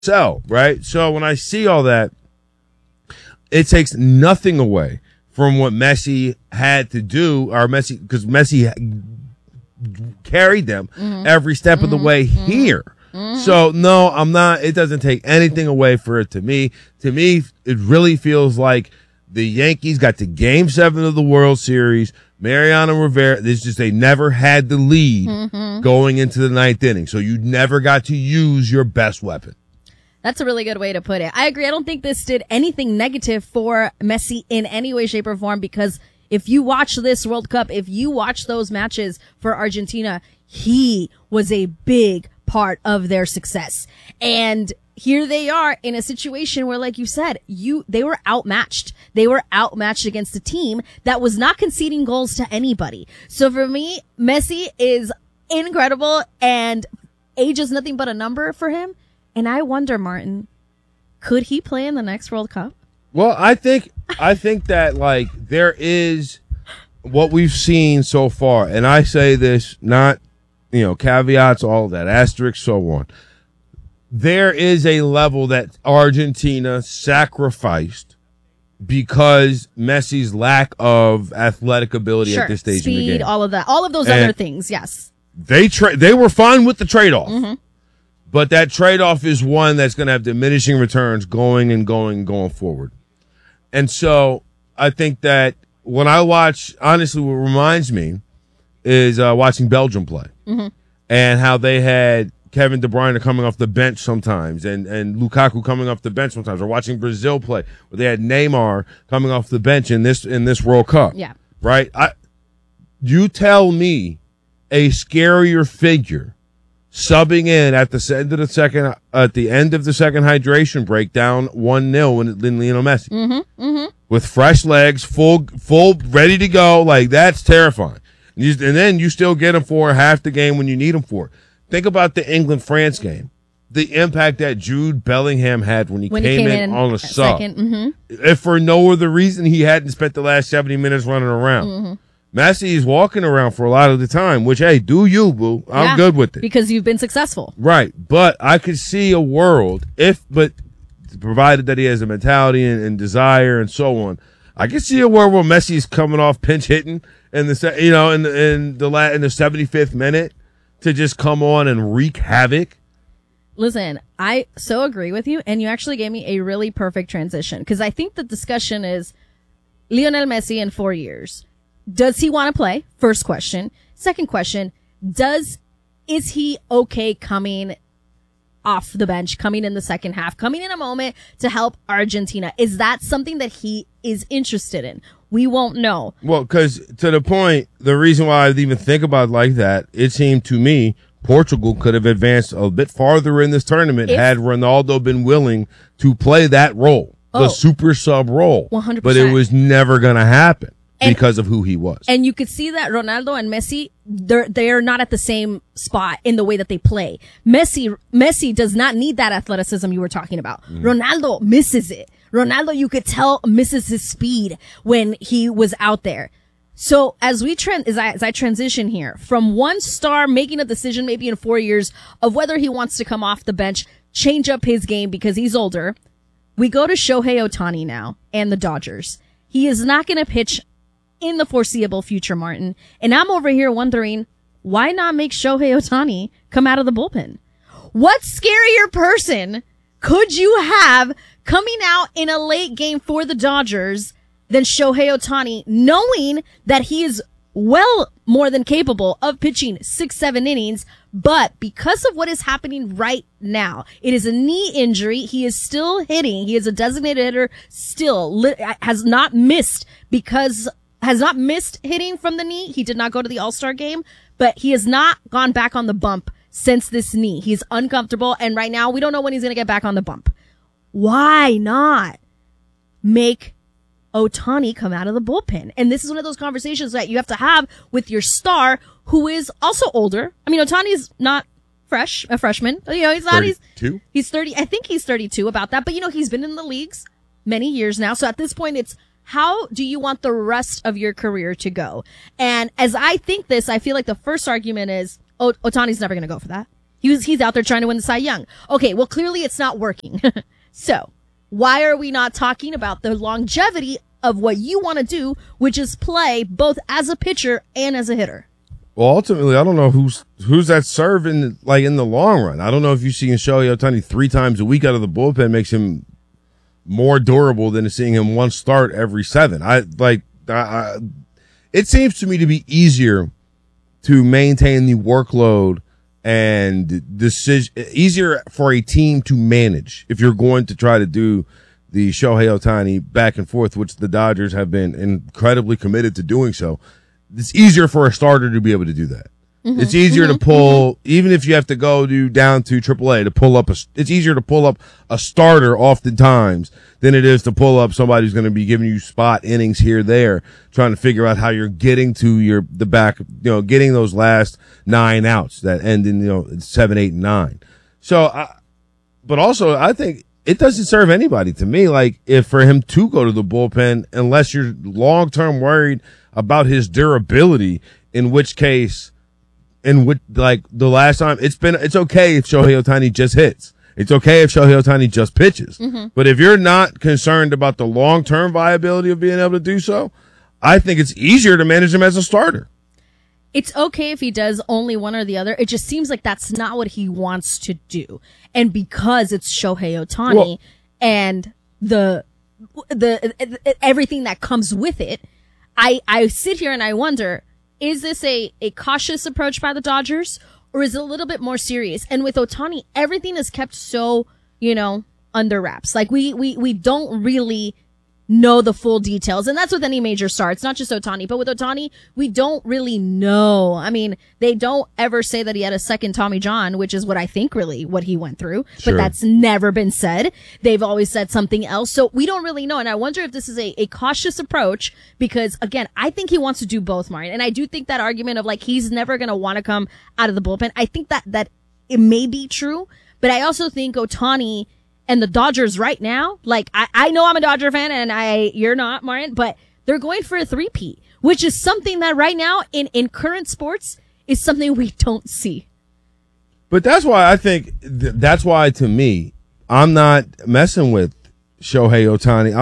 sell, right? So when I see all that, it takes nothing away from what Messi had to do, because Messi carried them every step of the way here. So no, I'm not. It doesn't take anything away for it to me. To me, it really feels like the Yankees got to Game 7 of the World Series. Mariano Rivera, they never had the lead going into the ninth inning. So you never got to use your best weapon. That's a really good way to put it. I agree. I don't think this did anything negative for Messi in any way, shape, or form, because if you watch this World Cup, if you watch those matches for Argentina, he was a big part of their success. And here they are in a situation where, like you said, they were outmatched. They were outmatched against a team that was not conceding goals to anybody. So for me, Messi is incredible, and age is nothing but a number for him. And I wonder, Martin, could he play in the next World Cup? Well, I think that, like, there is what we've seen so far, and I say this not, caveats, all of that, asterisks, so on. There is a level that Argentina sacrificed because Messi's lack of athletic ability at this stage in the game. Speed, all of that, all of those other things, yes. They were fine with the trade-off. But that trade-off is one that's going to have diminishing returns going forward. And so I think that when I watch, honestly, what reminds me is watching Belgium play and how they had Kevin De Bruyne coming off the bench sometimes and Lukaku coming off the bench sometimes, or watching Brazil play where they had Neymar coming off the bench in this World Cup. Yeah. Right? You tell me a scarier figure subbing in at the end of the second hydration break, down 1-0 than Lionel Messi, with fresh legs, full, ready to go. Like, that's terrifying. And then you still get him for half the game when you need him for. Think about the England-France game, the impact that Jude Bellingham had when he came in on a sub. If for no other reason he hadn't spent the last 70 minutes running around. Messi is walking around for a lot of the time, which, hey, do you, boo. I'm good with it. Because you've been successful. Right. But I could see a world, but provided that he has a mentality and desire and so on, I could see a world where Messi's coming off pinch hitting in the 75th minute to just come on and wreak havoc. Listen, I so agree with you, and you actually gave me a really perfect transition, because I think the discussion is Lionel Messi in 4 years. Does he want to play? First question. Second question, is he okay coming off the bench, coming in the second half, coming in a moment to help Argentina? Is that something that he is interested in? We won't know. Well, because to the point, the reason why I even think about it like that, it seemed to me Portugal could have advanced a bit farther in this tournament had Ronaldo been willing to play that role, the super sub role. 100%. But it was never going to happen. Because of who he was. And you could see that Ronaldo and Messi, they're not at the same spot in the way that they play. Messi does not need that athleticism you were talking about. Ronaldo misses it. Ronaldo, you could tell, misses his speed when he was out there. So as I transition here from one star making a decision maybe in 4 years of whether he wants to come off the bench, change up his game because he's older, we go to Shohei Ohtani now and the Dodgers. He is not going to pitch in the foreseeable future, Martin. And I'm over here wondering, why not make Shohei Ohtani come out of the bullpen? What scarier person could you have coming out in a late game for the Dodgers than Shohei Ohtani, knowing that he is well more than capable of pitching 6-7 innings, but because of what is happening right now, it is a knee injury. He is still hitting. He is a designated hitter, still has not missed hitting from the knee. He did not go to the All-Star game, but he has not gone back on the bump since this knee. He's uncomfortable, and right now we don't know when he's going to get back on the bump. Why not make Ohtani come out of the bullpen? And this is one of those conversations that you have to have with your star, who is also older. I mean, Ohtani's not a freshman. He's not. 32? He's 30. I think he's 32 about that. But he's been in the leagues many years now. So at this point, it's, how do you want the rest of your career to go? And as I think this, I feel like the first argument is, Ohtani's never going to go for that. He's out there trying to win the Cy Young. Okay, well, clearly it's not working. So why are we not talking about the longevity of what you want to do, which is play both as a pitcher and as a hitter? Well, ultimately, I don't know who's that serving like in the long run. I don't know if you see Shohei Ohtani 3 times a week out of the bullpen makes him more durable than seeing him one start every 7. It seems to me to be easier to maintain the workload and easier for a team to manage if you're going to try to do the Shohei Ohtani back and forth, which the Dodgers have been incredibly committed to doing so. It's easier for a starter to be able to do that. It's easier to pull, even if you have to go down to AAA to pull up it's easier to pull up a starter oftentimes than it is to pull up somebody who's going to be giving you spot innings here, there, trying to figure out how you're getting to the back, getting those last 9 outs that end in, 7, 8, and 9. So, but also I think it doesn't serve anybody to me, like if for him to go to the bullpen, unless you're long-term worried about his durability, in which case, like the last time it's okay if Shohei Ohtani just hits. It's okay if Shohei Ohtani just pitches. But if you're not concerned about the long-term viability of being able to do so, I think it's easier to manage him as a starter. It's okay if he does only one or the other. It just seems like that's not what he wants to do. And because it's Shohei Ohtani and the everything that comes with it, I sit here and I wonder, is this a cautious approach by the Dodgers, or is it a little bit more serious? And with Ohtani, everything is kept so, under wraps. Like we don't really know the full details. And that's with any major star. It's not just Ohtani, but with Ohtani, we don't really know. I mean, they don't ever say that he had a second Tommy John, which is what I think really what he went through, Sure. but that's never been said. They've always said something else. So we don't really know. And I wonder if this is a cautious approach, because again, I think he wants to do both, Marian. And I do think that argument of like, he's never going to want to come out of the bullpen. I think that it may be true, but I also think Ohtani and the Dodgers right now, like, I know I'm a Dodger fan and you're not, Marian, but they're going for a 3-peat, which is something that right now in current sports is something we don't see. But that's why I think, that's why to me, I'm not messing with Shohei Ohtani.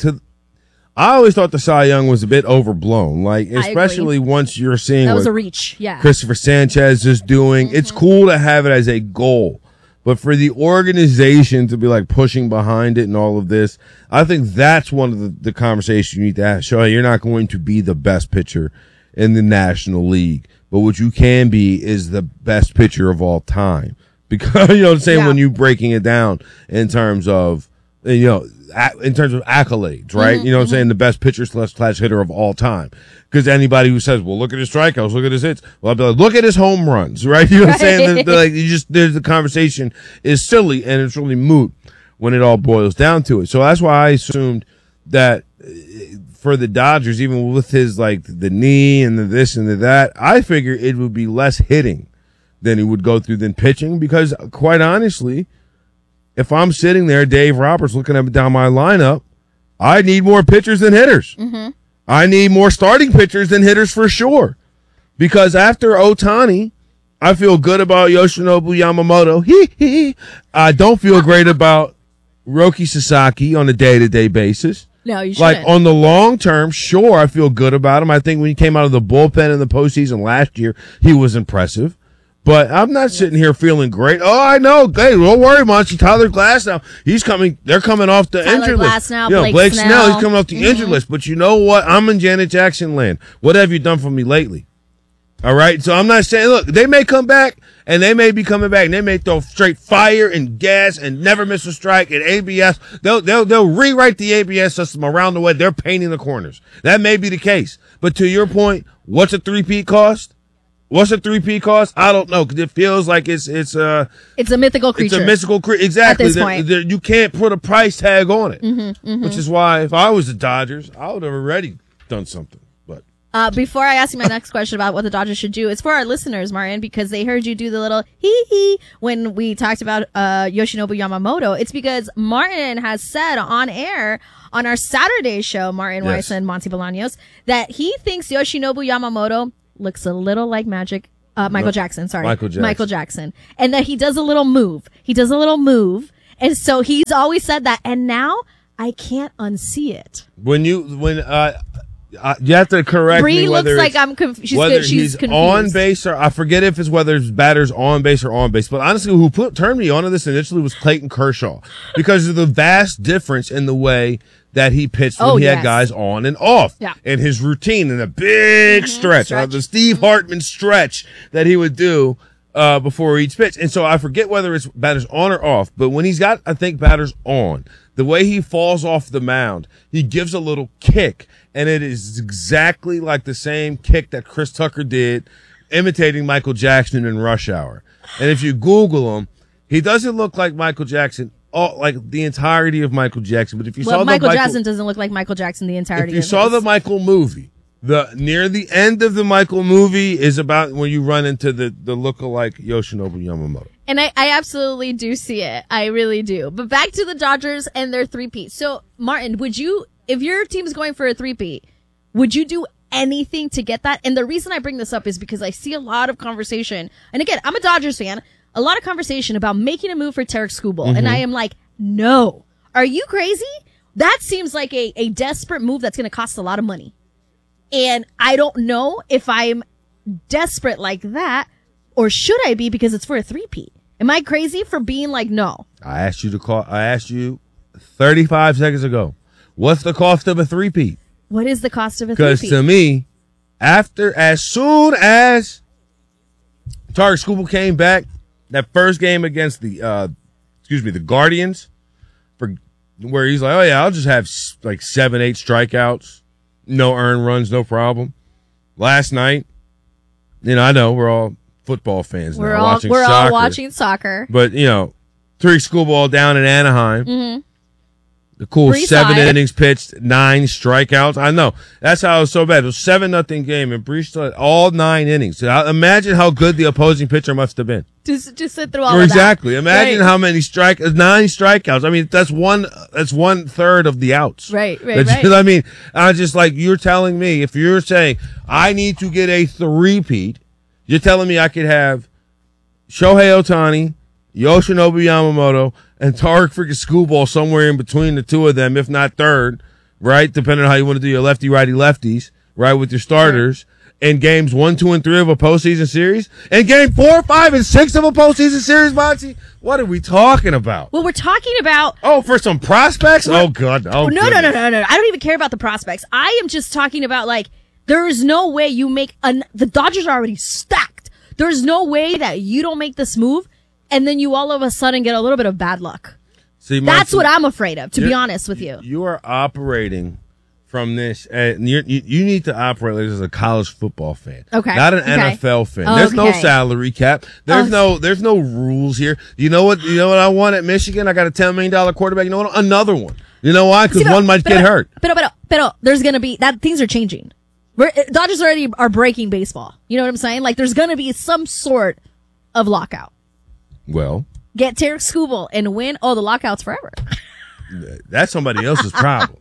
I always thought the Cy Young was a bit overblown, like, especially once you're seeing that was what a reach. Yeah. Christopher Sanchez is doing. It's cool to have it as a goal. But for the organization to be like pushing behind it and all of this, I think that's one of the conversations you need to ask. Shohei, you're not going to be the best pitcher in the National League, but what you can be is the best pitcher of all time. Because, you know what I'm saying, when you breaking it down in terms of, in terms of accolades, right? You know what I'm saying? The best pitcher slash hitter of all time. Because anybody who says, well, look at his strikeouts, look at his hits, well, I'll be like, look at his home runs, right? You know what I'm saying? The conversation is silly and it's really moot when it all boils down to it. So that's why I assumed that for the Dodgers, even with his, like, the knee and the this and the that, I figured it would be less hitting than he would go through than pitching, because quite honestly, if I'm sitting there, Dave Roberts, looking up and down my lineup, I need more pitchers than hitters. I need more starting pitchers than hitters for sure. Because after Ohtani, I feel good about Yoshinobu Yamamoto. I don't feel great about Roki Sasaki on a day-to-day basis. No, you shouldn't. Like, on the long term, sure, I feel good about him. I think when he came out of the bullpen in the postseason last year, he was impressive. But I'm not sitting here feeling great. Oh, I know. Hey, don't worry, Monty. Tyler Glasnow, he's coming. They're coming off the injured list. Blake Snell, he's coming off the injured list. But you know what? I'm in Janet Jackson land. What have you done for me lately? All right. So I'm not saying, look, they may come back and they may be coming back and they may throw straight fire and gas and never miss a strike and ABS. They'll rewrite the ABS system around the way. They're painting the corners. That may be the case. But to your point, what's a 3-peat cost? What's a 3-peat cost? I don't know, because it feels like it's a mythical creature. It's a mystical creature. Exactly. At this point. You can't put a price tag on it. Which is why if I was the Dodgers, I would have already done something. But before I ask you my next question about what the Dodgers should do, it's for our listeners, Marian, because they heard you do the little hee when we talked about Yoshinobu Yamamoto. It's because Martin has said on air on our Saturday show, Martin Weiss and Monty Bolaños, that he thinks Yoshinobu Yamamoto looks a little like Magic Michael Jackson, sorry. Michael Jackson. And that he does a little move. And so he's always said that. And now I can't unsee it. You have to correct Bree me looks whether like I'm confused. She's confused. On base or I forget if it's whether it's batters on base or on base. But honestly, who turned me onto this initially was Clayton Kershaw because of the vast difference in the way that he pitched when he had guys on and off. Yeah. And his routine in a big stretch. The Steve Hartman stretch that he would do before each pitch. And so I forget whether it's batters on or off, but when he's got, I think, batters on, the way he falls off the mound, he gives a little kick, and it is exactly like the same kick that Chris Tucker did, imitating Michael Jackson in Rush Hour. And if you Google him, he doesn't look like Michael Jackson, like the entirety of Michael Jackson. But if you saw Michael Jackson doesn't look like Michael Jackson the entirety of If you saw the Michael movie, near the end of the Michael movie is about when you run into the lookalike Yoshinobu Yamamoto. And I absolutely do see it. I really do. But back to the Dodgers and their three-peat. So, Martin, if your team's going for a three-peat, would you do anything to get that? And the reason I bring this up is because I see a lot of conversation. And again, I'm a Dodgers fan. A lot of conversation about making a move for Tarek Skubal. Mm-hmm. And I am like, no. Are you crazy? That seems like a desperate move that's going to cost a lot of money. And I don't know if I'm desperate like that, or should I be because it's for a three-peat? Am I crazy for being like, no? I asked you 35 seconds ago, what's the cost of a three-peat? What is the cost of a three-peat? Because to me, as soon as Tarek Skubal came back, that first game against the Guardians, where he's like, oh yeah, I'll just have like 7-8 strikeouts, no earned runs, no problem. Last night, I know we're all football fans now, watching soccer. We're all watching soccer. But, Tarek Skubal down in Anaheim. Mm-hmm. The cool Bree 7 innings pitched, 9 strikeouts. I know. That's how it was so bad. It was 7-0 game, and Bree still had all 9 innings. So imagine how good the opposing pitcher must have been. Just sit through all of that. Exactly. Imagine how many 9 strikeouts. I mean, that's 1/3 of the outs. Right. I mean, I just like, you're telling me, if you're saying, I need to get a three-peat, you're telling me I could have Shohei Ohtani, Yoshinobu Yamamoto, and Tarek freaking Skubal somewhere in between the two of them, if not third, right? Depending on how you want to do your lefty-righty lefties, right, with your starters, in games 1, 2, and 3 of a postseason series, and game 4, 5, and 6 of a postseason series, Monty? What are we talking about? Well, we're talking about... Oh, for some prospects? Oh, God. Oh, no. I don't even care about the prospects. I am just talking about, like, there is no way you make... the Dodgers are already stacked. There's no way that you don't make this move and then you all of a sudden get a little bit of bad luck. See, Marcy, that's what I'm afraid of, to be honest with you. You are operating from this. You need to operate like as a college football fan. Okay. Not an NFL fan. There's no salary cap. There's no rules here. You know what I want at Michigan? I got a $10 million quarterback. You know what? Another one. You know why? Because one might get hurt. But there's going to be that things are changing. Dodgers already are breaking baseball. You know what I'm saying? Like, there's going to be some sort of lockout. Well, get Tarek Skubal and win. Oh, the lockout's forever. That's somebody else's problem.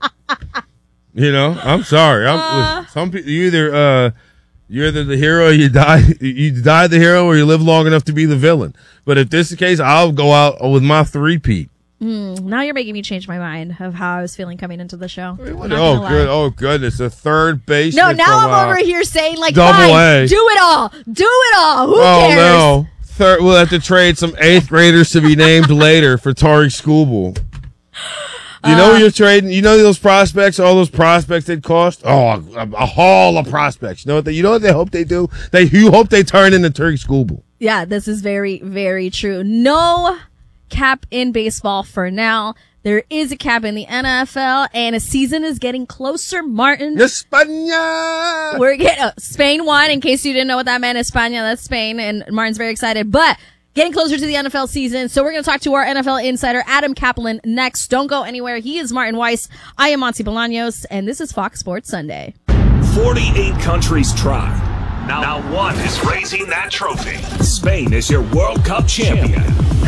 I'm sorry. Some people, you're either the hero or you die the hero, or you live long enough to be the villain. But if this is the case, I'll go out with my three-peat. Now you're making me change my mind of how I was feeling coming into the show. Oh, goodness. The third base. No, now I'm over here saying, like, Double A. Do it all. Who cares? Oh, no. We'll have to trade some 8th graders to be named later for Tarek Skubal. You know you're trading? You know those prospects, all those prospects they'd cost? Oh, a haul of prospects. You know what they hope they do? You hope they turn into Tarek Skubal. Yeah, this is very, very true. No cap in baseball for now. There is a cap in the NFL, and a season is getting closer, Martin. España! We're getting Spain won, in case you didn't know what that meant. España, that's Spain, and Martin's very excited. But getting closer to the NFL season, so we're going to talk to our NFL insider, Adam Kaplan, next. Don't go anywhere. He is Martin Weiss. I am Monty Bolaños, and this is Fox Sports Sunday. 48 countries tried. Now one is raising that trophy. Spain is your World Cup champion.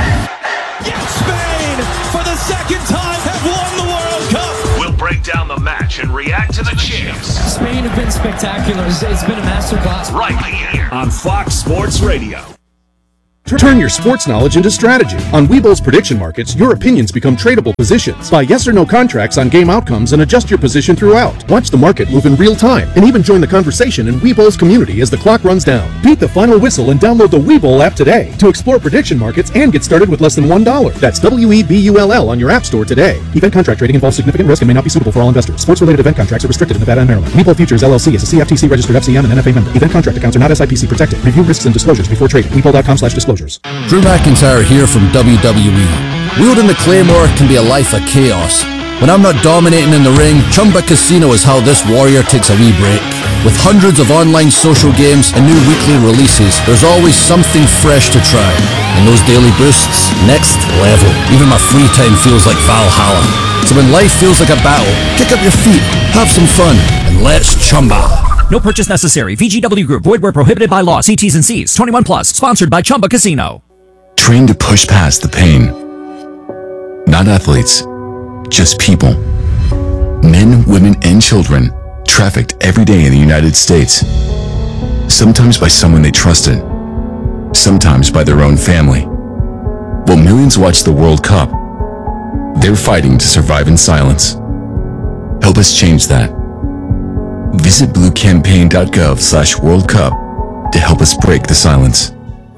Spain, for the second time, have won the World Cup. We'll break down the match and react to the champs. Spain have been spectacular. It's been a masterclass. Right here on Fox Sports Radio. Turn your sports knowledge into strategy. On Webull's prediction markets, your opinions become tradable positions. Buy yes or no contracts on game outcomes and adjust your position throughout. Watch the market move in real time and even join the conversation in Webull's community as the clock runs down. Beat the final whistle and download the Webull app today to explore prediction markets and get started with less than $1. That's WEBULL on your app store today. Event contract trading involves significant risk and may not be suitable for all investors. Sports-related event contracts are restricted in Nevada and Maryland. Webull Futures LLC is a CFTC registered FCM and NFA member. Event contract accounts are not SIPC protected. Review risks and disclosures before trading. Webull.com/disclosures. Drew McIntyre here from WWE. Wielding the Claymore can be a life of chaos. When I'm not dominating in the ring, Chumba Casino is how this warrior takes a wee break. With hundreds of online social games and new weekly releases, there's always something fresh to try. And those daily boosts, next level. Even my free time feels like Valhalla. So when life feels like a battle, kick up your feet, have some fun, and let's chumba. No purchase necessary. VGW Group. Void where prohibited by law. See T's and C's. 21 plus. Sponsored by Chumba Casino. Trained to push past the pain. Not athletes, just people. Men, women, and children trafficked every day in the United States. Sometimes by someone they trusted. Sometimes by their own family. While millions watch the World Cup, they're fighting to survive in silence. Help us change that. Visit bluecampaign.gov/World Cup to help us break the silence.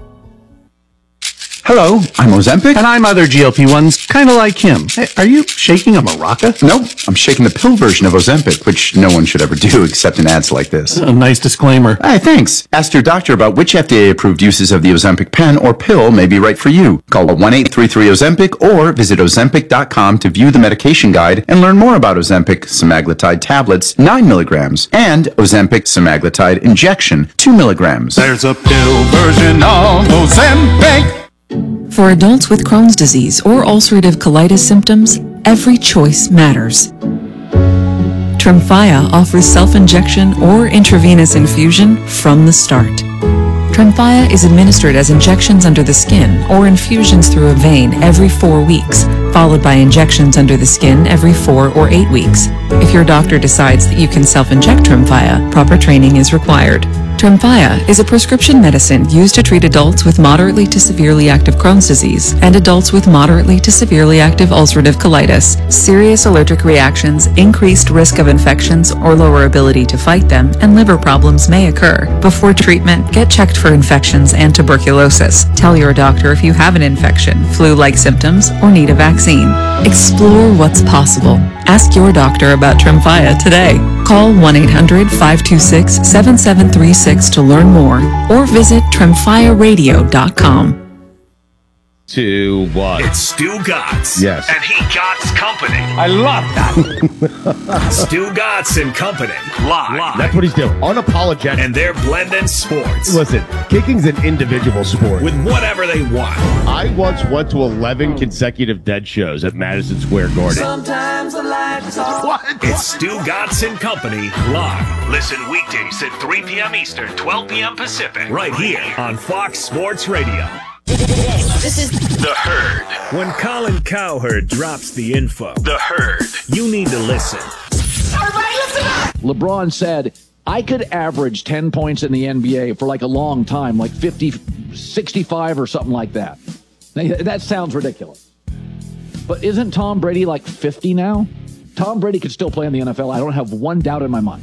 Hello, I'm Ozempic. And I'm other GLP-1s, kind of like him. Hey, are you shaking a maraca? No, I'm shaking the pill version of Ozempic, which no one should ever do except in ads like this. A nice disclaimer. Hey, thanks. Ask your doctor about which FDA-approved uses of the Ozempic pen or pill may be right for you. Call 1-833-OZEMPIC or visit Ozempic.com to view the medication guide and learn more about Ozempic semaglutide tablets, 9 milligrams, and Ozempic semaglutide injection, 2 milligrams. There's a pill version of Ozempic. For adults with Crohn's disease or ulcerative colitis symptoms, every choice matters. Tremfya offers self-injection or intravenous infusion from the start. Tremfya is administered as injections under the skin or infusions through a vein every 4 weeks, followed by injections under the skin every 4 or 8 weeks. If your doctor decides that you can self-inject Tremfya, proper training is required. Tremfya is a prescription medicine used to treat adults with moderately to severely active Crohn's disease and adults with moderately to severely active ulcerative colitis. Serious allergic reactions, increased risk of infections or lower ability to fight them, and liver problems may occur. Before treatment, get checked for infections and tuberculosis. Tell your doctor if you have an infection, flu-like symptoms, or need a vaccine. Explore what's possible. Ask your doctor about Tremfya today. Call 1-800-526-7736 to learn more or visit TremfyaRadio.com. 2, 1. It's Stu Gatz. Yes. And he Gatz Company. I love that. Stu Gatz and Company. Live. That's what he's doing. Unapologetic. And they're blending sports. Listen, kicking's an individual sport. With whatever they want. I once went to 11 consecutive dead shows at Madison Square Garden. Sometimes the lights off. What? It's Stu Gatz and Company live. Listen weekdays at 3 p.m. Eastern, 12 p.m. Pacific. Right here on Fox Sports Radio. This is The Herd. When Colin Cowherd drops the info, The Herd, you need to listen. everybody listen up. LeBron said, I could average 10 points in the NBA for like a long time, like 50, 65 or something like that. That sounds ridiculous. But isn't Tom Brady like 50 now? Tom Brady could still play in the NFL. I don't have one doubt in my mind.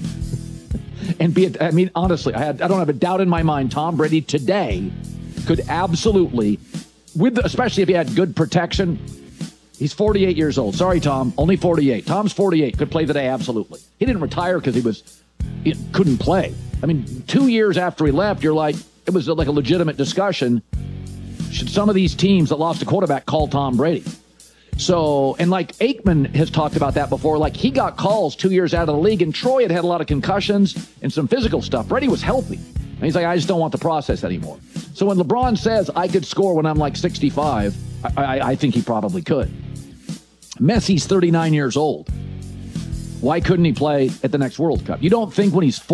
Honestly, I don't have a doubt in my mind. Tom Brady today could absolutely, especially if he had good protection. He's 48 years old. Sorry, Tom, only 48. Tom's 48. Could play today, absolutely. He didn't retire because he couldn't play. 2 years after he left, it was like a legitimate discussion. Should some of these teams that lost a quarterback call Tom Brady? So, and like Aikman has talked about that before, like he got calls 2 years out of the league, and Troy had a lot of concussions and some physical stuff. Brady was healthy. And he's like, I just don't want the process anymore. So when LeBron says I could score when I'm like 65, I think he probably could. Messi's 39 years old. Why couldn't he play at the next World Cup? You don't think when he's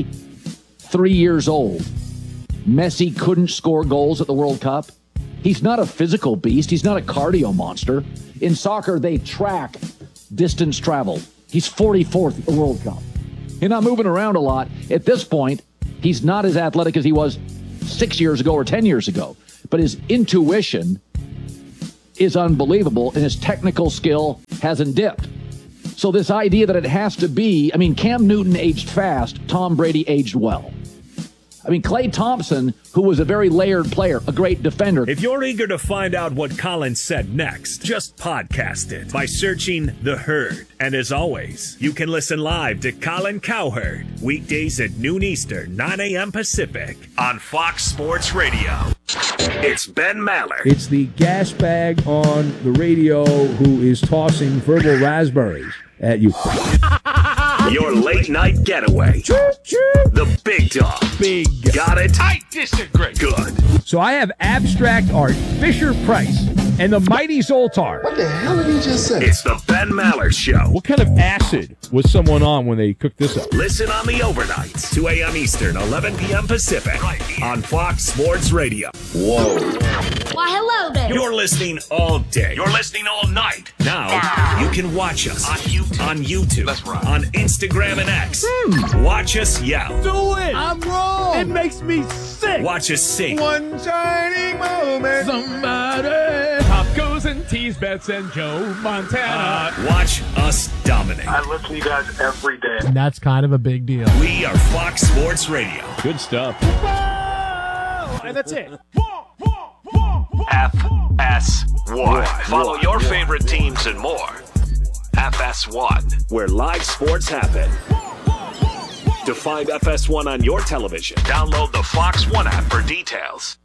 43 years old, Messi couldn't score goals at the World Cup? He's not a physical beast. He's not a cardio monster. In soccer, they track distance traveled. He's 44th at the World Cup. You're not moving around a lot. At this point, he's not as athletic as he was 6 years ago or 10 years ago. But his intuition is unbelievable, and his technical skill hasn't dipped. So this idea that it has to be, I mean, Cam Newton aged fast, Tom Brady aged well. I mean, Klay Thompson, who was a very layered player, a great defender. If you're eager to find out what Colin said next, just podcast it by searching The Herd. And as always, you can listen live to Colin Cowherd weekdays at noon Eastern, 9 a.m. Pacific on Fox Sports Radio. It's Ben Maller. It's the gas bag on the radio who is tossing verbal raspberries at you. Your late night getaway. The big dog. Big. Got it? I disagree. Good. So I have abstract art, Fisher-Price, and the mighty Zoltar. What the hell did he just say? It's the Ben Maller Show. What kind of acid was someone on when they cooked this up? Listen on the overnights, 2 a.m. Eastern, 11 p.m. Pacific, right here on Fox Sports Radio. Whoa. Why, hello there. You're listening all day. You're listening all night. Now, you can watch us on YouTube. That's right. On Instagram and X. Watch us yell. Do it! I'm wrong! It makes me sick! Watch us sing. One shining moment. Somebody. Pop goes and tease bets and Joe Montana. Watch us dominate. I listen to you guys every day. And that's kind of a big deal. We are Fox Sports Radio. Good stuff. And that's it. FS1. Follow your favorite teams and more. FS1, where live sports happen. To find FS1 on your television, download the Fox One app for details.